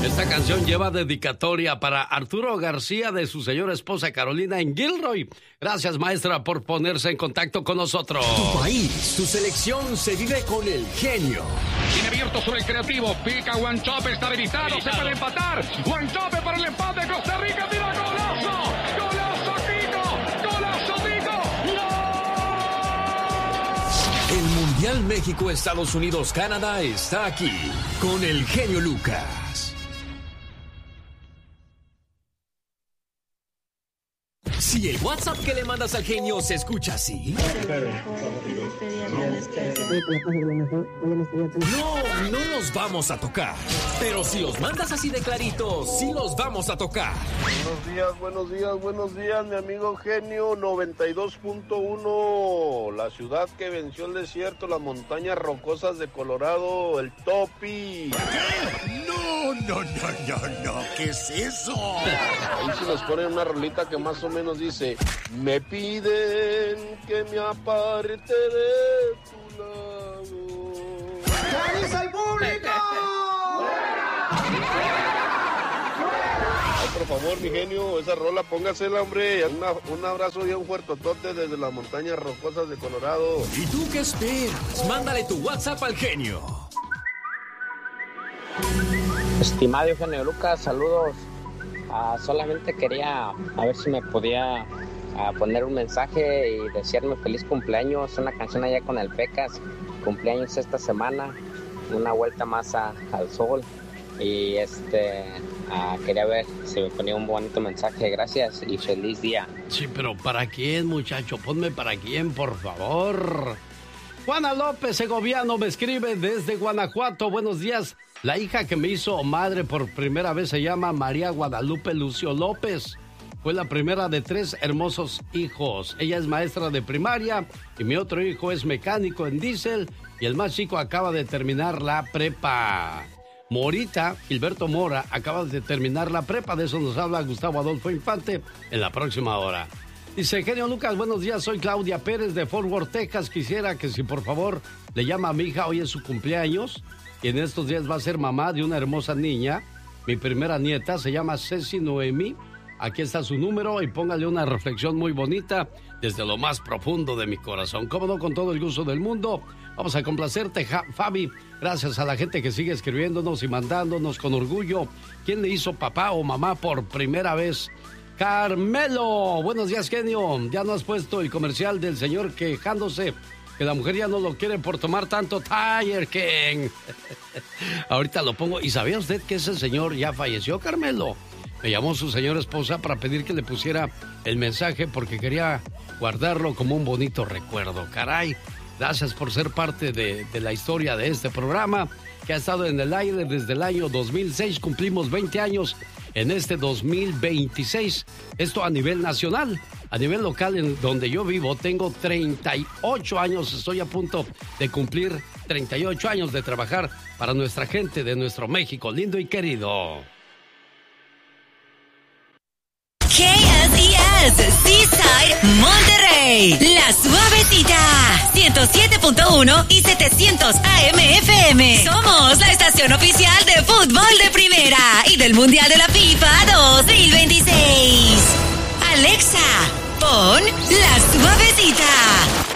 Esta canción lleva dedicatoria para Arturo García de su señora esposa Carolina en Gilroy. Gracias, maestra, por ponerse en contacto con nosotros. Tu país, tu selección se vive con el genio. Tiene abierto sobre el creativo. Pica Guanchope, está habilitado. Se puede empatar. Guanchope para el empate. Costa Rica tira golazo. Golazo, Tico. Golazo, Tico. El Mundial México-Estados Unidos-Canadá está aquí con el genio Lucas. Si el WhatsApp que le mandas al genio se escucha así. No los vamos a tocar. Pero si los mandas así de claritos, sí los vamos a tocar. Buenos días, mi amigo genio 92.1. La ciudad que venció el desierto, las montañas rocosas de Colorado, el Topi. No. ¿Qué es eso? Ahí se nos pone una rolita que más o menos dice: me piden que me aparte de tu lado. ¿Qué dice el público? Ay, por favor, mi genio, esa rola póngasela, hombre. Un abrazo y un fuertotote desde las montañas rocosas de Colorado. ¿Y tú qué esperas? Mándale tu WhatsApp al genio. Estimado Eugenio Lucas, saludos. Solamente quería a ver si me podía poner un mensaje y desearme feliz cumpleaños, una canción allá con el Pecas, cumpleaños esta semana, una vuelta más al sol, y quería ver si me ponía un bonito mensaje. Gracias y feliz día. Sí, pero ¿para quién, muchacho? Ponme para quién, por favor. Juana López Segoviano me escribe desde Guanajuato. Buenos días. La hija que me hizo madre por primera vez se llama María Guadalupe Lucio López. Fue la primera de 3 hermosos hijos. Ella es maestra de primaria y mi otro hijo es mecánico en diésel y el más chico acaba de terminar la prepa. Morita, Gilberto Mora, acaba de terminar la prepa. De eso nos habla Gustavo Adolfo Infante en la próxima hora. Dice: genio Lucas, buenos días, soy Claudia Pérez de Fort Worth, Texas. Quisiera que si por favor le llama a mi hija, hoy es su cumpleaños y en estos días va a ser mamá de una hermosa niña. Mi primera nieta se llama Ceci Noemí. Aquí está su número y póngale una reflexión muy bonita desde lo más profundo de mi corazón. Cómo no, con todo el gusto del mundo. Vamos a complacerte, Fabi. Gracias a la gente que sigue escribiéndonos y mandándonos con orgullo quién le hizo papá o mamá por primera vez. Carmelo, buenos días, genio. Ya no has puesto el comercial del señor quejándose que la mujer ya no lo quiere por tomar tanto Tiger King. Ahorita lo pongo. ¿Y sabía usted que ese señor ya falleció, Carmelo? Me llamó su señora esposa para pedir que le pusiera el mensaje porque quería guardarlo como un bonito recuerdo. Caray, gracias por ser parte de la historia de este programa que ha estado en el aire desde el año 2006. Cumplimos 20 años en este 2026. Esto a nivel nacional. A nivel local, en donde yo vivo, tengo 38 años. Estoy a punto de cumplir 38 años de trabajar para nuestra gente de nuestro México lindo y querido. KSES, Seaside, Monterrey. La Suavecita, 107.1 y 700 AM FM. Somos la estación oficial de fútbol de primera y del Mundial de la FIFA 2026. Alexa, pon La Suavecita.